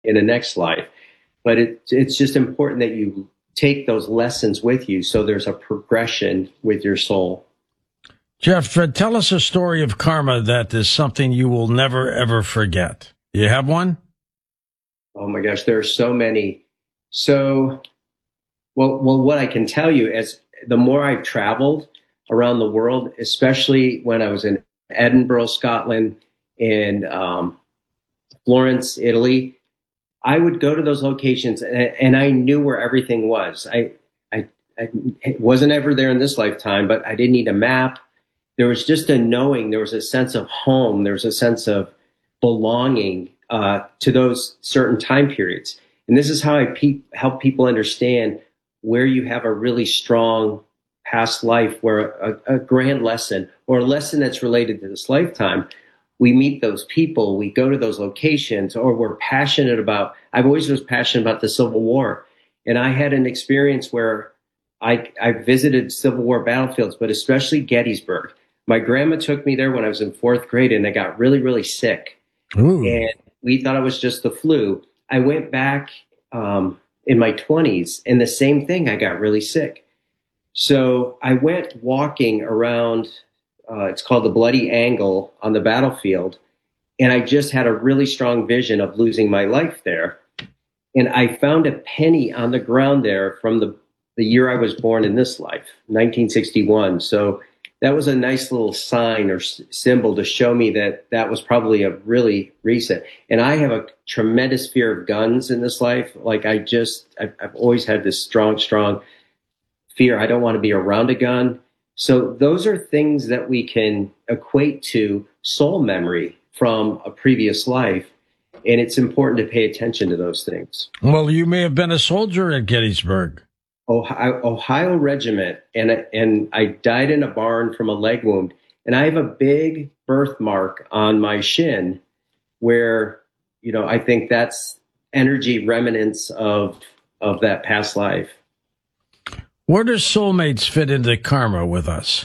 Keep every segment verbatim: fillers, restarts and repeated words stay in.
in the next life. But it, it's just important that you take those lessons with you so there's a progression with your soul. Jeff, uh, tell us a story of karma that is something you will never, ever forget. You have one? Oh my gosh, there are so many. So, well, well, what I can tell you is the more I've traveled around the world, especially when I was in Edinburgh, Scotland, and um, Florence, Italy, I would go to those locations and, and I knew where everything was. I, I, I wasn't ever there in this lifetime, but I didn't need a map. There was just a knowing, there was a sense of home, there was a sense of belonging uh, to those certain time periods. And this is how I pe- help people understand where you have a really strong past life, where a, a grand lesson or a lesson that's related to this lifetime. We meet those people, we go to those locations, or we're passionate about, I've always was passionate about the Civil War. And I had an experience where I, I visited Civil War battlefields, but especially Gettysburg. My grandma took me there when I was in fourth grade and I got really, really sick. Ooh. And we thought it was just the flu. I went back um, in my twenties and the same thing, I got really sick. So I went walking around, uh, it's called the Bloody Angle on the battlefield. And I just had a really strong vision of losing my life there. And I found a penny on the ground there from the, the year I was born in this life, nineteen sixty-one. So that was a nice little sign or s- symbol to show me that that was probably a really recent. And I have a tremendous fear of guns in this life. Like I just, I've, I've always had this strong, strong fear. I don't want to be around a gun. So those are things that we can equate to soul memory from a previous life. And it's important to pay attention to those things. Well, you may have been a soldier at Gettysburg. Ohio, Ohio Regiment, and and I died in a barn from a leg wound, and I have a big birthmark on my shin, where you know I think that's energy remnants of of that past life. Where does soulmates fit into karma with us?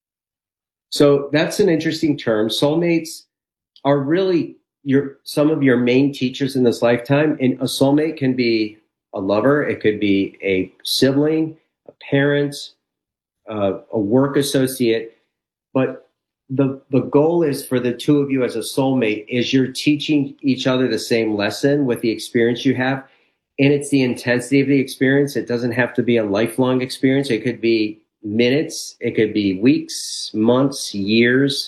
So that's an interesting term. Soulmates are really your some of your main teachers in this lifetime, and a soulmate can be a lover, it could be a sibling, a parent, uh, a work associate. But the the goal is for the two of you as a soulmate is you're teaching each other the same lesson with the experience you have. And it's the intensity of the experience. It doesn't have to be a lifelong experience. It could be minutes. It could be weeks, months, years.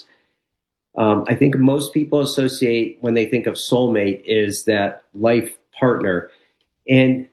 Um, I think most people associate when they think of soulmate is that life partner. And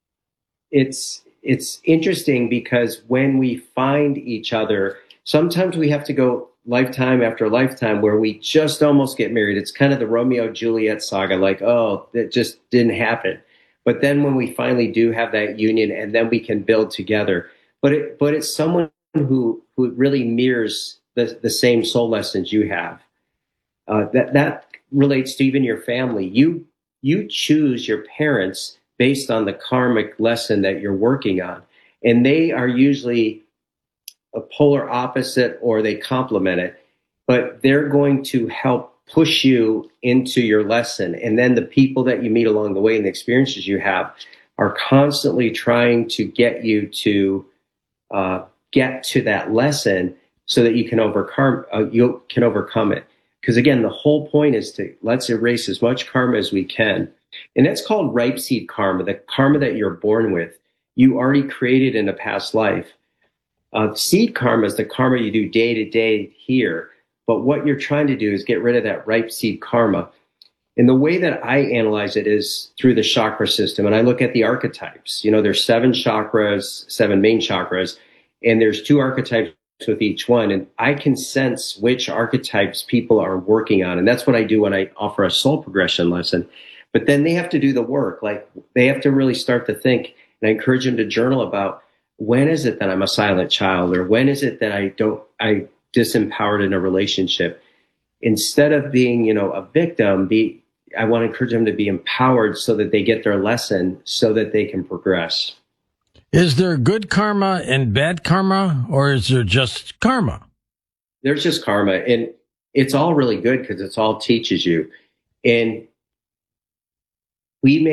it's it's interesting because when we find each other, sometimes we have to go lifetime after lifetime where we just almost get married. It's kind of the Romeo Juliet saga, like, oh, that just didn't happen. But then when we finally do have that union and then we can build together. But it but it's someone who who really mirrors the, the same soul lessons you have. Uh, that that relates to even your family. You you choose your parents based on the karmic lesson that you're working on. And they are usually a polar opposite or they complement it, but they're going to help push you into your lesson. And then the people that you meet along the way and the experiences you have are constantly trying to get you to uh, get to that lesson so that you can overcome, uh, you can overcome it. Because again, the whole point is to let's erase as much karma as we can. And that's called ripe seed karma, the karma that you're born with. You already created in a past life. Uh, seed karma is the karma you do day to day here. But what you're trying to do is get rid of that ripe seed karma. And the way that I analyze it is through the chakra system. And I look at the archetypes. You know, there's seven chakras, seven main chakras, and there's two archetypes with each one. And I can sense which archetypes people are working on. And that's what I do when I offer a soul progression lesson. But then they have to do the work. Like they have to really start to think, and I encourage them to journal about when is it that I'm a silent child, or when is it that I don't, I disempowered in a relationship. Instead of being, you know, a victim, be, I want to encourage them to be empowered so that they get their lesson so that they can progress. Is there good karma and bad karma, or is there just karma? There's just karma, and it's all really good because it's all teaches you. And we may